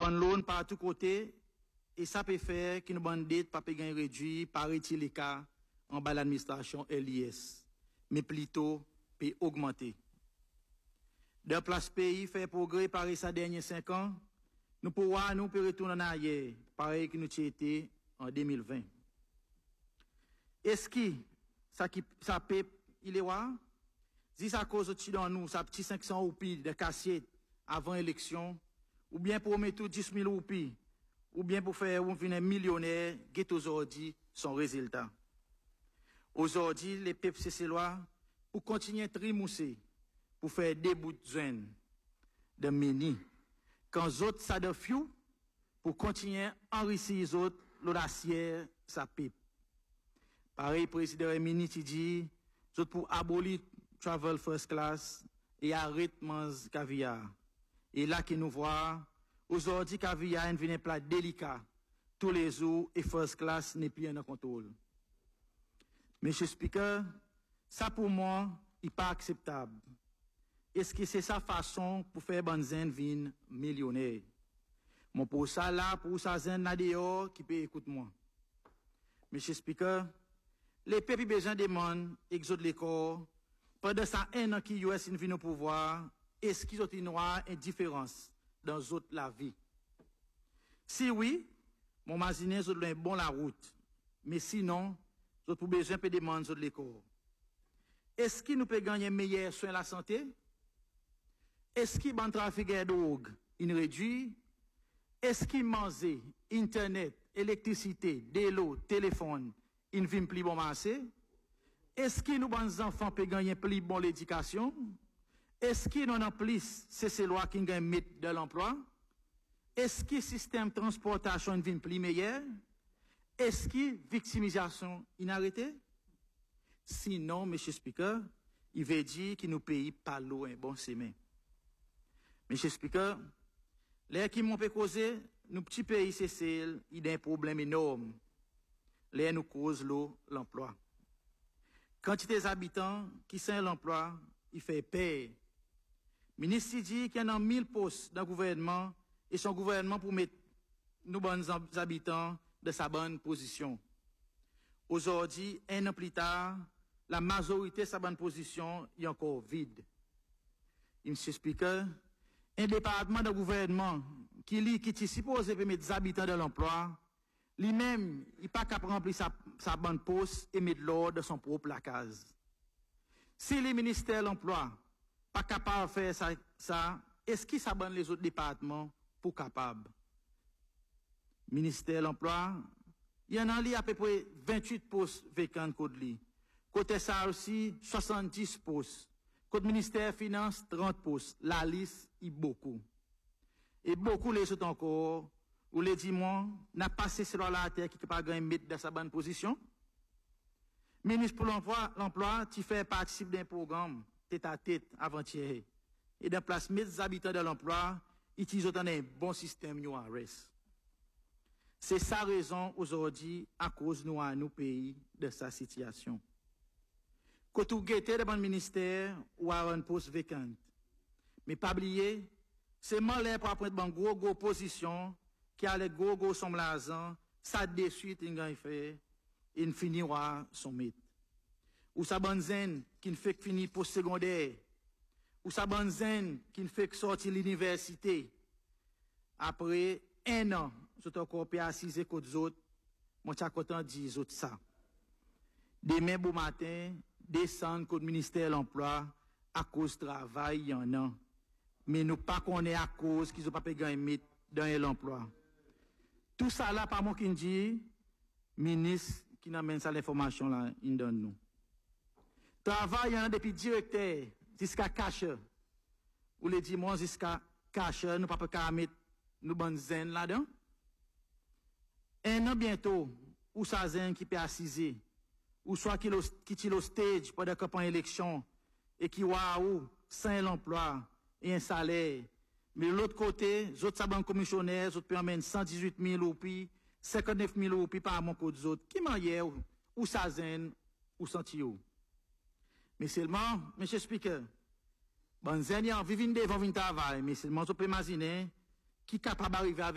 prend l'eau par tous côtés, et ça peut faire que nous bandits pas gagner réduit, par les cas en bas l'administration LIS, mais plutôt peut augmenter. De place pays fait progrès par ces derniers 5 ans, nous pourrons retourner en arrière, pareil que nous étions en 2020. Est-ce que ça peut, il est là? Si ça cause de dans nous, ça petit 500 roupies de cassette avant l'élection, ou bien pour mettre 10 000 roupies, ou bien pour faire un millionnaire, qui aujourd'hui son résultat. Aujourd'hui, les peuples cécélois, pour continuer à trimousser, pour faire des bouts de zone, de mini, quand les autres ça de fiou, pour continuer à enrichir les autres, l'audacière, ça pipe. Pareil, président Remini dit, pour abolir travel first class et arrêter manger caviar. Et là qui nous voit, aujourd'hui, caviar est un plat délicat. Tous les jours, et first class n'est plus en contrôle. Monsieur Speaker, ça pour moi, n'est pas acceptable. Est-ce que c'est sa façon pour faire Banzen vin millionnaire? Mon pour ça là, pour ça zen là dehors, qui peut écouter moi. Monsieur Speaker, les peuples besoin demandent, exode les corps, pendant ça, un an qui US vient au pouvoir, est-ce qu'ils ont une indifférence dans autres la vie? Si oui, mon mazine, ils ont bon la route. Mais sinon, ils ont besoin de demander sur les corps. Est-ce qu'ils nous peut gagner meilleur soin de la santé? Est-ce qu'ils ont trafic de drogue, il réduit? Est-ce qu'ils mangent Internet, électricité, de l'eau, téléphone, il ne vient plus bon marché? Est-ce que nos enfants peuvent gagner plus bon l'éducation? Est-ce qu'ils n'ont plus ces lois qui gagnent de l'emploi? Est-ce que le système de transportation ne vient plus meilleur? Est-ce que la victimisation est arrêtée? Sinon, M. Speaker, il veut dire qu'il nous paye pas loin, bon semaine. M. Speaker, les qui m'ont fait causer, nos petits pays, il y a un problème énorme. Les nous cause l'emploi. Quantité d'habitants qui sont l'emploi, il fait peur. Le ministre dit qu'il y en a 1000 postes dans le gouvernement et son gouvernement pour mettre nos bons habitants de sa bonne position. Aujourd'hui, un an plus tard, la majorité de sa bonne position est encore vide. Et M. Speaker, un département de gouvernement qui est supposé mettre des habitants de l'emploi, lui-même, il n'est pas capable de remplir sa bonne poste et mettre l'ordre dans son propre placage. Si le ministère de l'Emploi pas capable de faire ça, est-ce qu'il s'abonne les autres départements pour capable? Ministère de l'Emploi, il y en a à peu près 28 postes vacants côté. Côté ça aussi, 70 postes. Côté ministère des Finances, 30 postes. La liste est beaucoup. Et beaucoup les autres encore, ou les dis-moi, n'a pas cessé la terre qui ne peut pas gagner mettre dans sa bonne position. Ministre pour l'emploi, tu fais participer d'un programme tête à tête avant-hier. Et dans place mettre les habitants de l'emploi, ils ont un bon système nous en reste. C'est sa raison aujourd'hui à cause nous à nos pays de sa situation. Quand vous guettez devant le ministère ou à une poste vacante. Mais pas oublier, c'est malin pour apprendre une gros position qui a les gros semblazans, ça de suite il fait, il finira son mythe. Ou sa bonne zen qui ne fait que finir post secondaire. Ou sa bonne zen qui ne fait que sortir l'université. Après 1 an, je suis encore pas assisé qu'aux autres, moi je suis content de dire autres ça. Demain bon matin, descendre contre le ministère de l'Emploi à cause du travail, il y en a. Mais nous pas qu'on est à cause qu'ils n'ont pas pu gagner dans l'emploi. Tout ça là, par moi qui dit, ministre qui n'amène ça l'information là, il donne nous. Travail, il y en a depuis directeur jusqu'à cacher. Ou les dimanches jusqu'à cacher, nous pas pu mettre nous bonnes zen là-dedans. 1 an bientôt, ou sa zen qui peut assiser, ou soit qui tire au stage pendant la campagne élection, et qui waouh, sans l'emploi et un salaire. Mais de l'autre côté, les autres sabantes commissionnaires, les autres permettent 118 000 roupies, 59 000 roupies par mon côté des autres. Qui m'aille ou sa zen, ou sentio. Mais seulement, M. Speaker, bon zen, il y a vivre devant un travail, mais seulement, je peux imaginer qui est capable d'arriver avec